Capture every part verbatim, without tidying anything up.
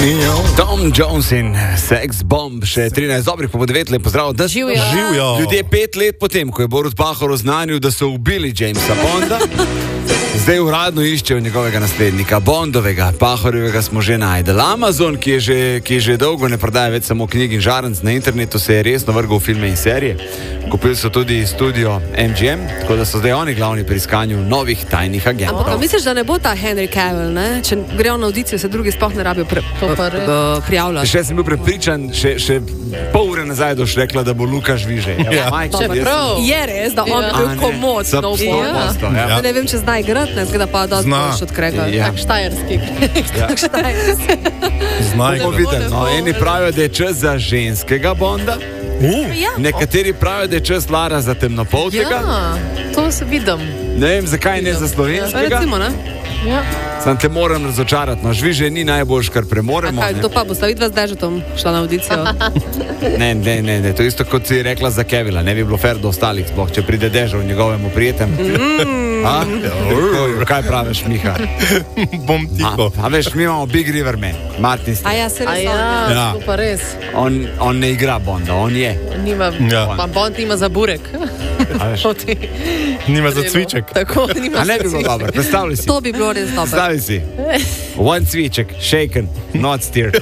Tom Jones in Sex Bomb, še trinajst dobrih po devet let, pozdrav, da Živijo. Živijo. Ljudje pet let potem, ko je Borut Pahor oznanil, da so ubili Jamesa Bonda, zdaj uradno iščejo njegovega naslednika, Bondovega. Pahorjevega smo že najdeli. Amazon, ki je že, ki je že dolgo ne prodaja več samo knjig in žarenc na internetu, se je resno vrgal v filme in serije. Kupili so tudi studio M G M, tako da so zdaj oni glavni pri iskanju novih tajnih agentov. Ampak misliš, da ne bo ta Henry Cavill, ne? Če grejo na audicijo, se drugi sploh ne rabijo pre, p, p, p, prijavljati. Še sem bil prepričan, še, še pol ure nazaj doš rekla, da bo Luka Žviže. Ja, Majka, Če prav, je res, da on Ja. bi bil komod. Sto No, posto, ja. ja. Ne vem, če zna igrati, ne, zgleda pa da Zna. boš od Krega. Ja. Tak štajerski. Ja. Tak štajerski. Znaj Bomo videli. No, eni pravijo, da je čas za ženskega Bonda, Uh, Ja. nekateri pravijo, da je čas Lara za temnopoltega. Ja, to se vidim. Ne vem, zakaj ne za Ja, slovenskega. recimo, ne? Ja. Sam te moram razočarati, no, Žviže ni najboljš, kar A premoremo. kaj, ne. to pa bosta vidva z Dežetom šla na audicijo. Ne, ne, ne, ne, to je isto kot si rekla za Kevila, ne bi bilo fair do ostalih, sploh, če pride Dežo v njegovemu prijetemu. A? Kaj praviš, Miha? bom tiho. A, a veš, mi imamo Big River Man, Martin A Stevens. ja, se A res. ja, on, Ja. to pa res. On, on ne igra Bonda, on je. Nima, Ja. pa Bond ima za burek. A veš? Poti. Nima za cviček. Tako, nima A ne bi za bilo cviček. dobro, predstavljaj si. To bi bilo res dobro. Predstavljaj si. One cviček, shaken, not stirred.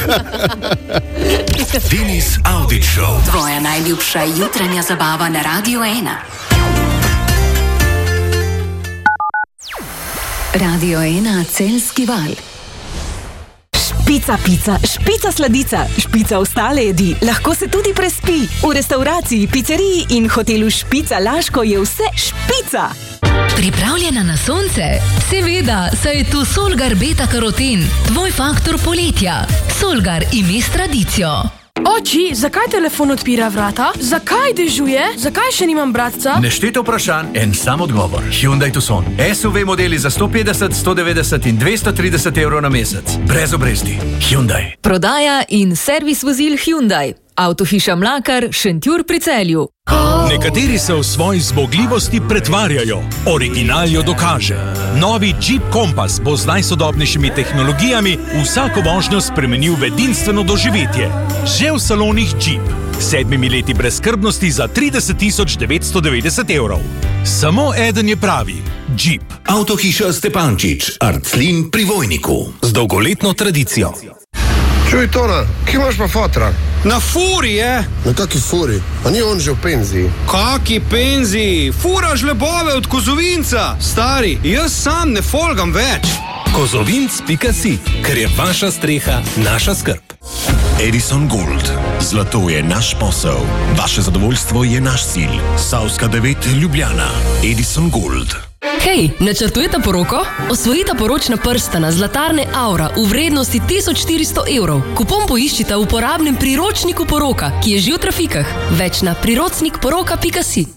Denis Audi Show. Tvoja najljubša jutranja zabava na Radiu ena. Radio ena, Celjski val. Špica pica, špica sladica, špica ostale jedi, lahko se tudi prespi. V restavraciji, pizzeriji in hotelu Špica Laško je vse špica. Pripravljena na sonce? Seveda, saj je tu Solgar beta karoten, tvoj faktor poletja. Solgar ime s tradicijo. Oči, zakaj telefon odpira vrata? Zakaj dežuje? Zakaj še nimam bratca? Neštete vprašanj, en sam odgovor. Hyundai Tucson. S U V modeli za sto petdeset, sto devetdeset in dvesto trideset evrov na mesec. Brez obresti. Hyundai. Prodaja in servis vozil Hyundai. Avtohiša Mlakar, Šentjur pri Celju. Nekateri se v svoji zmogljivosti pretvarjajo, original jo dokaže. Novi Jeep Compass bo z najsodobnejšimi tehnologijami vsako vožnjo spremenil v edinstveno doživetje. Že v salonih Jeep. Sedmimi leti brezskrbnosti za trideset tisoč devetsto devetdeset evrov. Samo eden je pravi. Jeep. Avtohiša Stepančič, Arclin pri Vojniku. Z dolgoletno tradicijo. Čuj, Tona, kje imaš pa fotra? Na furi je. Na kaki furi? A ni on že v penziji? Kaki penziji? Furaš lebove od Kozovinca. Stari, jaz sam ne folgam več. Kozovinc pika si, ker je vaša streha naša skrb. Edison Gold. Zlato je naš posel. Vaše zadovoljstvo je naš cilj. Savska devet Ljubljana. Edison Gold. Hej, načrtujete poroko? Osvojite poročna prstana zlatarne Aura v vrednosti tisoč štiristo evrov. Kupon poiščite v uporabnem priročniku poroka, ki je že v trafikah. Več na priročnik poroka pika si.